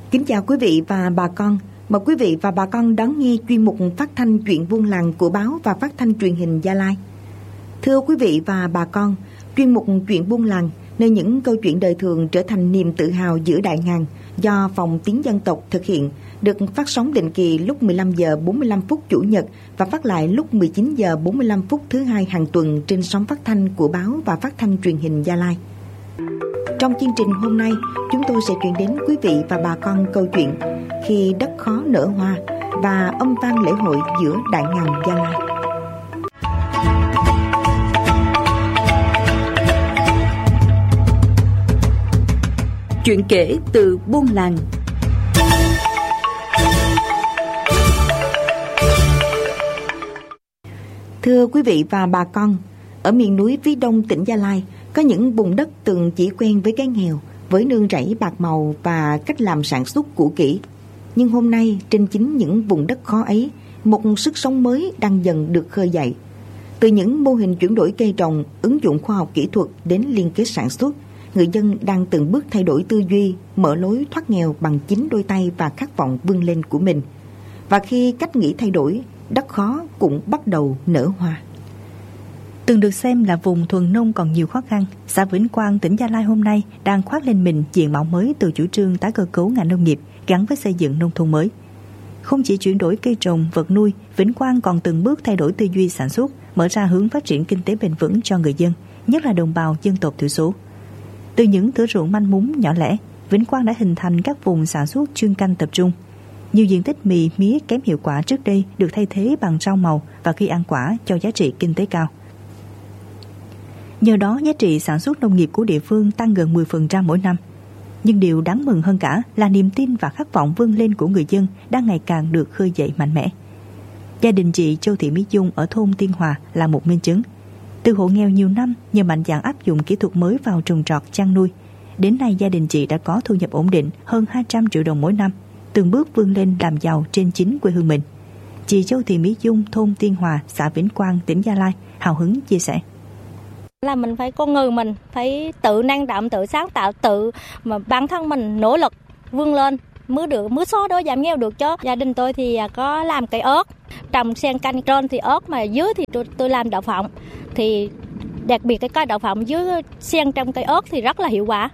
Kính chào quý vị và bà con. Mời quý vị và bà con đón nghe chuyên mục phát thanh chuyện buôn làng của báo và phát thanh truyền hình Gia Lai. Thưa quý vị và bà con, chuyên mục chuyện buôn làng nơi những câu chuyện đời thường trở thành niềm tự hào giữa đại ngàn do Phòng Tiếng Dân tộc thực hiện, được phát sóng định kỳ lúc 15 giờ 45 phút Chủ nhật và phát lại lúc 19 giờ 45 phút thứ hai hàng tuần trên sóng phát thanh của báo và phát thanh truyền hình Gia Lai. Trong chương trình hôm nay, chúng tôi sẽ chuyển đến quý vị và bà con câu chuyện Khi đất khó nở hoa và âm vang lễ hội giữa đại ngàn Gia Lai. Chuyện kể từ buôn làng. Thưa quý vị và bà con, ở miền núi phía đông tỉnh Gia Lai có những vùng đất từng chỉ quen với cái nghèo, với nương rẫy bạc màu và cách làm sản xuất cũ kỹ. Nhưng hôm nay trên chính những vùng đất khó ấy, một sức sống mới đang dần được khơi dậy. Từ những mô hình chuyển đổi cây trồng, ứng dụng khoa học kỹ thuật đến liên kết sản xuất, người dân đang từng bước thay đổi tư duy, mở lối thoát nghèo bằng chính đôi tay và khát vọng vươn lên của mình. Và khi cách nghĩ thay đổi, đất khó cũng bắt đầu nở hoa. Từng được xem là vùng thuần nông còn nhiều khó khăn, xã Vĩnh Quang, tỉnh Gia Lai hôm nay đang khoác lên mình diện mạo mới từ chủ trương tái cơ cấu ngành nông nghiệp gắn với xây dựng nông thôn mới. Không chỉ chuyển đổi cây trồng, vật nuôi, Vĩnh Quang còn từng bước thay đổi tư duy sản xuất, mở ra hướng phát triển kinh tế bền vững cho người dân, nhất là đồng bào dân tộc thiểu số. Từ những thửa ruộng manh mún nhỏ lẻ, Vĩnh Quang đã hình thành các vùng sản xuất chuyên canh tập trung. Nhiều diện tích mì, mía kém hiệu quả trước đây được thay thế bằng rau màu và cây ăn quả cho giá trị kinh tế cao. Nhờ đó, giá trị sản xuất nông nghiệp của địa phương tăng gần 10% mỗi năm. Nhưng điều đáng mừng hơn cả là niềm tin và khát vọng vươn lên của người dân đang ngày càng được khơi dậy mạnh mẽ. Gia đình chị Châu Thị Mỹ Dung ở thôn Tiên Hòa là một minh chứng. Từ hộ nghèo nhiều năm, nhờ mạnh dạn áp dụng kỹ thuật mới vào trồng trọt chăn nuôi, đến nay gia đình chị đã có thu nhập ổn định hơn 200 triệu đồng mỗi năm, từng bước vươn lên làm giàu trên chính quê hương mình. Chị Châu Thị Mỹ Dung, thôn Tiên Hòa, xã Vĩnh Quang, tỉnh Gia Lai hào hứng chia sẻ. Là mình phải con người mình phải tự năng động, tự sáng tạo, tự mà bản thân mình nỗ lực vươn lên mới xóa đói giảm nghèo được. Cho gia đình tôi thì có làm cây ớt, trồng xen canh, trên thì ớt mà dưới thì tôi làm đậu phộng. Thì đặc biệt cái cây đậu phộng dưới xen trong cây ớt thì rất là hiệu quả.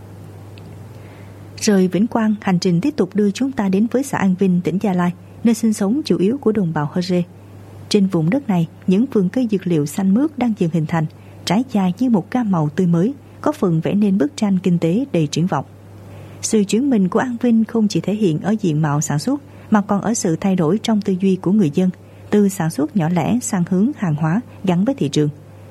Rời Vĩnh Quang, hành trình tiếp tục đưa chúng ta đến với xã An Vinh, tỉnh Gia Lai, nơi sinh sống chủ yếu của đồng bào Hơ Rê. Trên vùng đất này, những vườn cây dược liệu xanh mướt đang dần hình thành, trái dài như một gam màu tươi mới, có phần vẽ nên bức tranh kinh tế đầy triển vọng. Sự chuyển mình của An Vinh không chỉ thể hiện ở diện mạo sản xuất, mà còn ở sự thay đổi trong tư duy của người dân, từ sản xuất nhỏ lẻ sang hướng hàng hóa gắn với thị trường.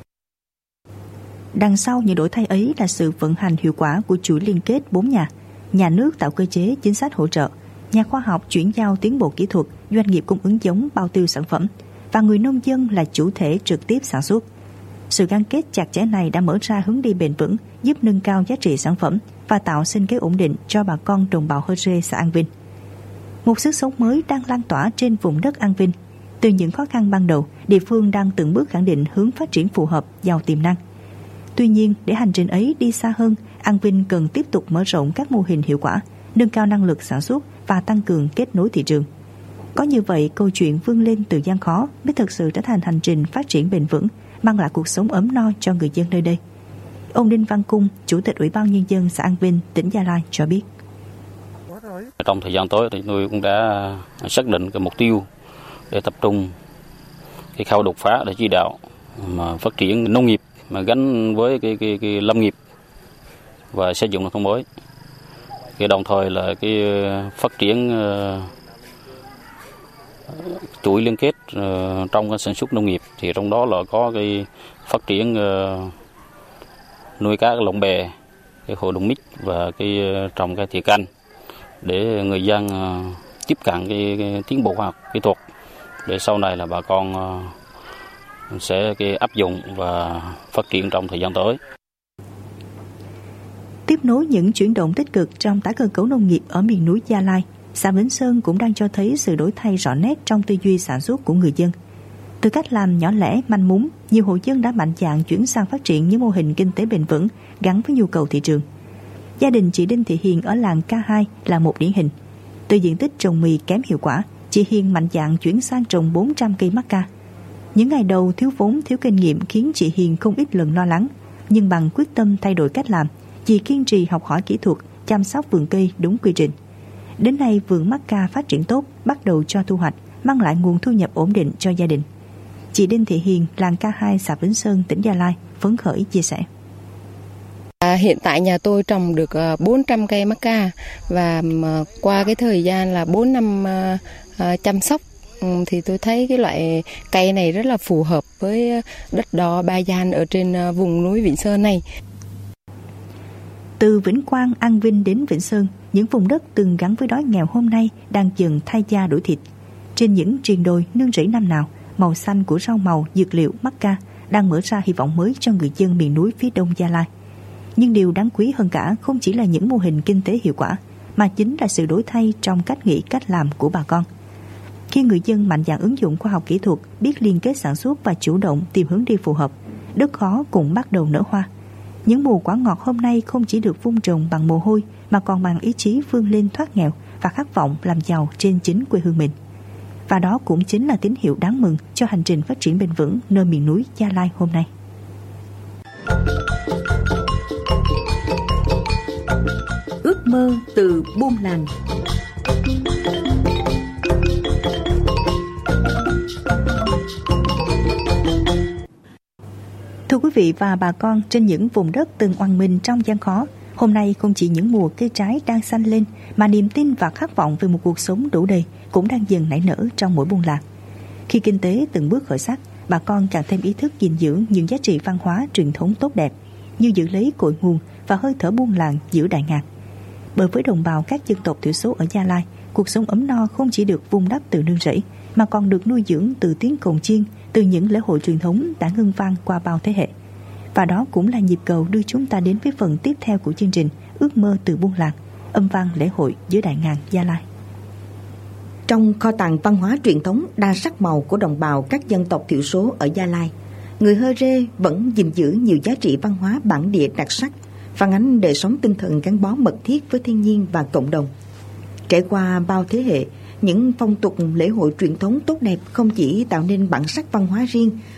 Đằng sau những đổi thay ấy là sự vận hành hiệu quả của chuỗi liên kết 4 nhà nước tạo cơ chế chính sách hỗ trợ, nhà khoa học chuyển giao tiến bộ kỹ thuật, doanh nghiệp cung ứng giống bao tiêu sản phẩm, và người nông dân là chủ thể trực tiếp sản xuất. Sự gắn kết chặt chẽ này đã mở ra hướng đi bền vững, giúp nâng cao giá trị sản phẩm và tạo sinh kế ổn định cho bà con đồng bào Hơ Rê xã An Vinh. Một sức sống mới đang lan tỏa trên vùng đất An Vinh. Từ những khó khăn ban đầu, địa phương đang từng bước khẳng định hướng phát triển phù hợp, giàu tiềm năng. Tuy nhiên, để hành trình ấy đi xa hơn, An Vinh cần tiếp tục mở rộng các mô hình hiệu quả, nâng cao năng lực sản xuất và tăng cường kết nối thị trường. Có như vậy, câu chuyện vươn lên từ gian khó mới thực sự trở thành hành trình phát triển bền vững, mang lại cuộc sống ấm no cho người dân nơi đây. Ông Đinh Văn Cung, Chủ tịch Ủy ban Nhân dân xã An Vinh, tỉnh Gia Lai cho biết. Trong thời gian tới thì tôi cũng đã xác định cái mục tiêu để tập trung cái khâu đột phá để chỉ đạo mà phát triển nông nghiệp mà gắn với cái lâm nghiệp và xây dựng nông thôn mới. Cái đồng thời là cái phát triển chuỗi liên kết trong cái sản xuất nông nghiệp, thì trong đó là có cái phát triển nuôi cá lồng bè, cái hồ đồng mít và cái trồng cái thìa canh để người dân tiếp cận cái tiến bộ khoa học kỹ thuật để sau này là bà con sẽ cái áp dụng và phát triển trong thời gian tới. Tiếp nối những chuyển động tích cực trong tái cơ cấu nông nghiệp ở miền núi Gia Lai, xã Vĩnh Sơn cũng đang cho thấy sự đổi thay rõ nét trong tư duy sản xuất của người dân. Từ cách làm nhỏ lẻ, manh mún, nhiều hộ dân đã mạnh dạn chuyển sang phát triển những mô hình kinh tế bền vững gắn với nhu cầu thị trường. Gia đình chị Đinh Thị Hiền ở làng K2 là một điển hình. Từ diện tích trồng mì kém hiệu quả, chị Hiền mạnh dạn chuyển sang trồng 400 cây mắc ca. Những ngày đầu thiếu vốn, thiếu kinh nghiệm khiến chị Hiền không ít lần lo lắng, nhưng bằng quyết tâm thay đổi cách làm, chị kiên trì học hỏi kỹ thuật, chăm sóc vườn cây đúng quy trình. Đến nay vườn mắc ca phát triển tốt, bắt đầu cho thu hoạch, mang lại nguồn thu nhập ổn định cho gia đình. Chị Đinh Thị Hiền, làng K2, xã Vĩnh Sơn, tỉnh Gia Lai, phấn khởi chia sẻ. Hiện tại nhà tôi trồng được 400 cây mắc ca và qua cái thời gian là 4 năm chăm sóc thì tôi thấy cái loại cây này rất là phù hợp với đất đỏ Ba Gian ở trên vùng núi Vĩnh Sơn này. Từ Vĩnh Quang, An Vinh đến Vĩnh Sơn, những vùng đất từng gắn với đói nghèo hôm nay đang dần thay da đổi thịt. Trên những triền đồi nương rẫy năm nào, màu xanh của rau màu, dược liệu, mắc ca đang mở ra hy vọng mới cho người dân miền núi phía đông Gia Lai. Nhưng điều đáng quý hơn cả không chỉ là những mô hình kinh tế hiệu quả, mà chính là sự đổi thay trong cách nghĩ, cách làm của bà con. Khi người dân mạnh dạn ứng dụng khoa học kỹ thuật, biết liên kết sản xuất và chủ động tìm hướng đi phù hợp, đất khó cũng bắt đầu nở hoa. Những mùa quả ngọt hôm nay không chỉ được vun trồng bằng mồ hôi, mà còn bằng ý chí vươn lên thoát nghèo và khát vọng làm giàu trên chính quê hương mình. Và đó cũng chính là tín hiệu đáng mừng cho hành trình phát triển bền vững nơi miền núi Gia Lai hôm nay. Ước mơ từ buôn làng. Thưa quý vị và bà con, trên những vùng đất từng oằn mình trong gian khó, hôm nay không chỉ những mùa cây trái đang xanh lên, mà niềm tin và khát vọng về một cuộc sống đủ đầy cũng đang dần nảy nở trong mỗi buôn làng. Khi kinh tế từng bước khởi sắc, bà con càng thêm ý thức gìn giữ những giá trị văn hóa truyền thống tốt đẹp, như giữ lấy cội nguồn và hơi thở buôn làng giữa đại ngàn. Bởi với đồng bào các dân tộc thiểu số ở Gia Lai, cuộc sống ấm no không chỉ được vun đắp từ nương rẫy, mà còn được nuôi dưỡng từ tiếng cồng chiêng, từ những lễ hội truyền thống đã ngân vang qua bao thế hệ. Và đó cũng là nhịp cầu đưa chúng ta đến với phần tiếp theo của chương trình Ước mơ từ buôn làng, âm vang lễ hội giữa đại ngàn Gia Lai. Trong kho tàng văn hóa truyền thống đa sắc màu của đồng bào các dân tộc thiểu số ở Gia Lai, người Hơ Rê vẫn gìn giữ nhiều giá trị văn hóa bản địa đặc sắc, phản ánh đời sống tinh thần gắn bó mật thiết với thiên nhiên và cộng đồng. Trải qua bao thế hệ, những phong tục lễ hội truyền thống tốt đẹp không chỉ tạo nên bản sắc văn hóa riêng